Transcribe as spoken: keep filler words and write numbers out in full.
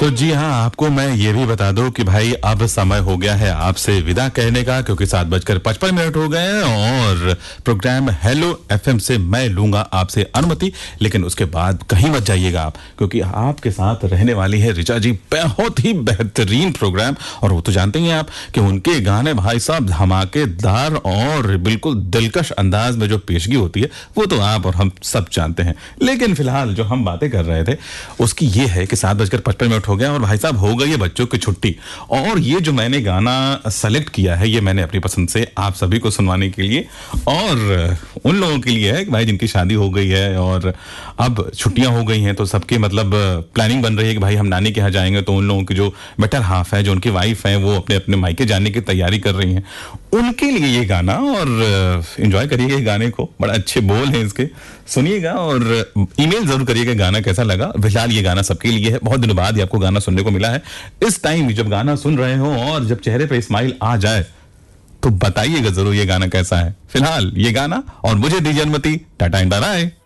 तो जी हाँ, आपको मैं ये भी बता दूं कि भाई अब समय हो गया है आपसे विदा कहने का, क्योंकि सात बजकर पचपन मिनट हो गए हैं और प्रोग्राम हेलो एफएम से मैं लूंगा आपसे अनुमति। लेकिन उसके बाद कहीं मत जाइएगा आप, क्योंकि आपके साथ रहने वाली है ऋचा जी। बहुत ही बेहतरीन प्रोग्राम, और वो तो जानते ही हैं आप कि उनके गाने भाई साहब धमाकेदार और बिल्कुल दिलकश अंदाज में जो पेशगी होती है वो तो आप और हम सब जानते हैं। लेकिन फिलहाल जो हम बातें कर रहे थे उसकी ये है कि सात बजकर पचपन मिनट हो गया और भाई साहब हो गई है बच्चों की छुट्टी। और ये जो मैंने गाना सेलेक्ट किया है ये मैंने अपनी पसंद से आप सभी को सुनवाने के लिए और उन लोगों के लिए है कि भाई जिनकी शादी हो गई है और अब छुट्टियां हो गई हैं, तो सबके मतलब प्लानिंग बन रही है कि भाई हम नानी के यहाँ जाएंगे। तो उन लोगों की जो बेटर हाफ है, जो उनकी वाइफ है, वो अपने अपने मायके जाने की तैयारी कर रही हैं, उनके लिए ये गाना। और एंजॉय करिएगा इस गाने को, बड़ा अच्छे बोल हैं इसके, सुनिएगा और ईमेल जरूर करिएगा गाना कैसा लगा। फिलहाल ये गाना सबके लिए है, बहुत दिनों बाद ये आपको गाना सुनने को मिला है। इस टाइम जब गाना सुन रहे हो और जब चेहरे पे स्माइल आ जाए तो बताइएगा जरूर ये गाना कैसा है। फिलहाल ये गाना और मुझे दीजिए अनुमति। Tata and bye bye.